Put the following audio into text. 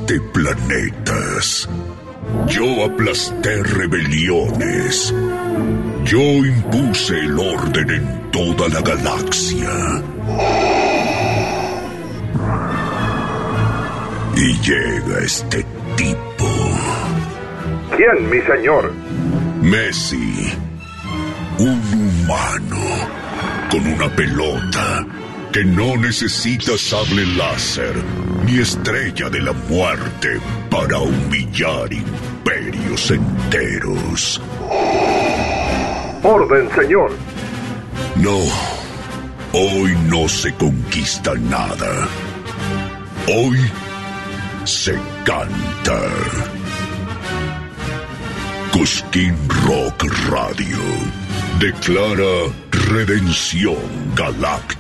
conquisté planetas. Yo aplasté rebeliones. Yo impuse el orden en toda la galaxia. Y llega este tipo. ¿Quién, mi señor? Messi. Un humano con una pelota que no necesita sable láser ni estrella de la muerte para humillar imperios enteros. Orden, señor. No, hoy no se conquista nada. Hoy se canta. Cosquín Rock Radio declara redención galáctica.